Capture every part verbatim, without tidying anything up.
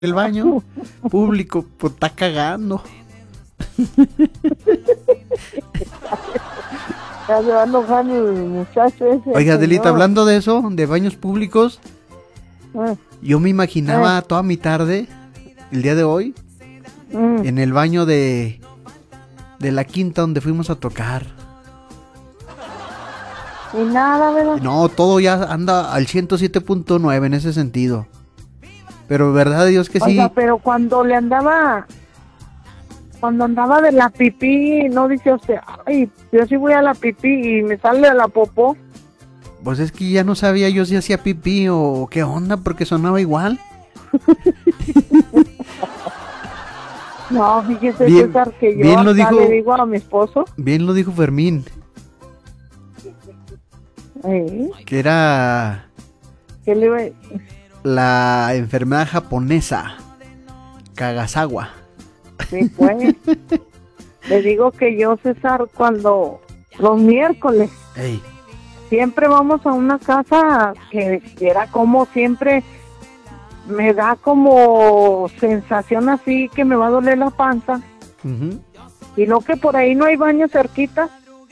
el baño público, pues está cagando. Ya se va a enojar el muchacho ese. Oiga, Adelita, señor. hablando de eso, de baños públicos, Ah, yo me imaginaba Ah. toda mi tarde, el día de hoy, mm. en el baño de de la quinta donde fuimos a tocar. Y nada, ¿verdad? No, todo ya anda al ciento siete punto nueve en ese sentido. Pero verdad Dios que sí. Oiga, pero cuando le andaba, cuando andaba de la pipí, no dice usted, ay, yo sí voy a la pipí y me sale a la popó. Pues es que ya no sabía yo si hacía pipí o qué onda, porque sonaba igual. No, fíjese, Bien- César, que yo bien lo hasta dijo- le digo a mi esposo, Bien lo dijo Fermín, ¿eh? que era que le iba- la enfermedad japonesa, Kagasawa. sí, pues. Le digo que yo, César, cuando los miércoles Ey, siempre vamos a una casa que era como siempre me da como sensación así que me va a doler la panza ujú. y lo que por ahí no hay baño cerquita.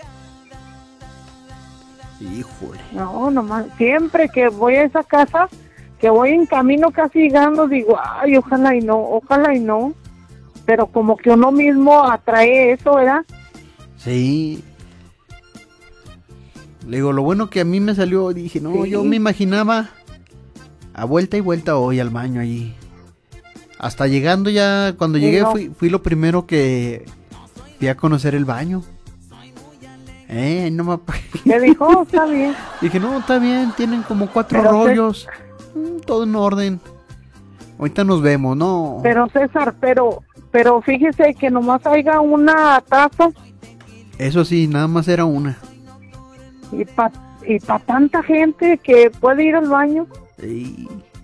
Híjole. No, nomás siempre que voy a esa casa, que voy en camino casi llegando, digo, ay, ojalá y no, ojalá y no, pero como que uno mismo atrae eso, ¿verdad? Sí. Le digo, lo bueno que a mí me salió, dije, no, Sí. yo me imaginaba a vuelta y vuelta hoy al baño allí. Hasta llegando ya, cuando Sí, llegué no. fui, fui lo primero que fui a conocer el baño. Eh, no me... Que dijo, "Oh, está bien". Dije, no, está bien, tienen como cuatro Pero usted- rollos. Mm, todo en orden. Ahorita nos vemos, ¿no? Pero César, pero, pero fíjese que nomás haya una taza Eso sí, nada más era una. y para y pa tanta gente que puede ir al baño. Y...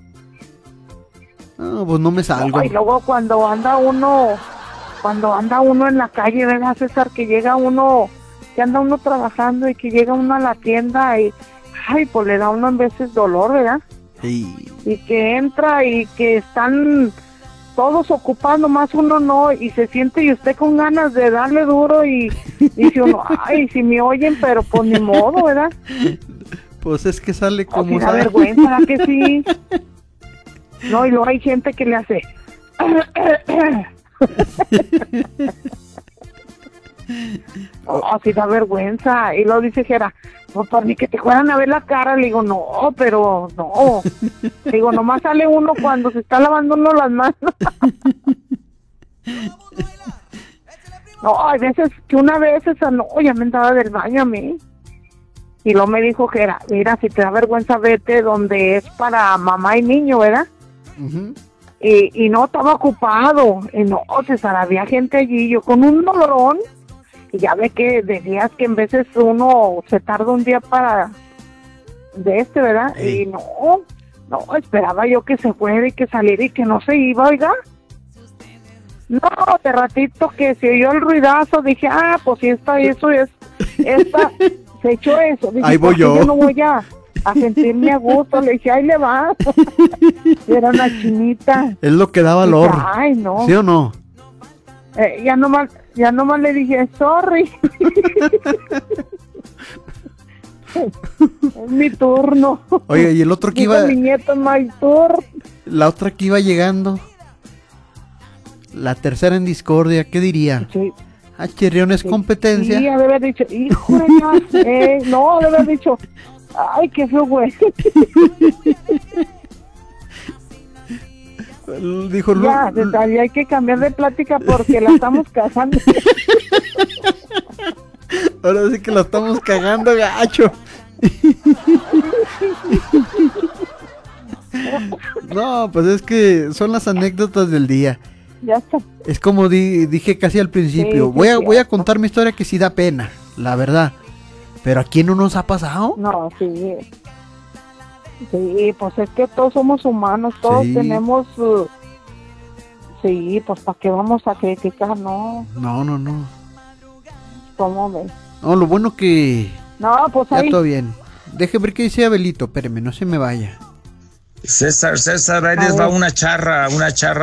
No, pues no me salgo. Y luego cuando anda uno, cuando anda uno en la calle, ¿verdad, César? Que llega uno, que anda uno trabajando y que llega uno a la tienda y, ay, pues le da uno en veces dolor, ¿verdad? Y... Y que entra y que están todos ocupando, más uno no, y se siente y usted con ganas de darle duro y dice uno, ay, si me oyen, pero pues ni modo, ¿verdad? Pues es que sale O como si da sale. vergüenza, ¿verdad que sí? No, y luego hay gente que le hace... Oh, sí da vergüenza. Y luego dice Jera, pues por ni que te fueran a ver la cara. Le digo, no, pero no. Le digo, nomás sale uno cuando se está lavando uno las manos. No, hay veces que una vez esa no, ya me andaba del baño a mí. Y luego me dijo Jera, mira, si te da vergüenza, vete donde es para mamá y niño, ¿verdad? Ujú. Y, y no estaba ocupado. Y no, César, había gente allí, yo con un dolorón. Y ya ve que de días que en veces uno se tarda un día para de este, ¿verdad? Ey. Y no, no, esperaba yo que se fuera y que saliera y que no se iba, oiga. No, de ratito que se oyó el ruidazo, dije, ah, pues si esta, eso es, esta, se echó eso. Dije, Ahí voy ¿por qué yo. yo no voy a, a sentirme a gusto. Le dije, ahí le va. Era una chinita. Es lo que da valor. Dije, ay, no. ¿Sí o no? Eh, ya nomás, ya nomás le dije, sorry. Es mi turno. Oiga, y el otro que Dijo iba, mi nieto, my turn. la otra que iba llegando, la tercera en discordia, ¿qué diría? Sí, Ah, Chirrión es competencia. sí, ha de haber dicho, hijo de ya, eh, no, ha de haber dicho, ay, qué feo, güey. Dijo, Ya, "Lu- César, ya hay que cambiar de plática porque la estamos casando. ahora sí que la estamos cagando, gacho. No, pues es que son las anécdotas del día. Ya está. Es como di- dije casi al principio. Sí, sí, voy, a, es voy a cierto. contar mi historia que sí da pena, la verdad. Pero ¿a quién no nos ha pasado? No, sí. Sí, pues es que todos somos humanos, todos Sí. tenemos... uh, sí, pues ¿para qué vamos a criticar? No, No, no, no. ¿cómo ves? No, lo bueno que No, pues ya ahí... todo bien. Deje ver qué dice Abelito. Espéreme, no se me vaya. César, César, ahí les va una charra, una charra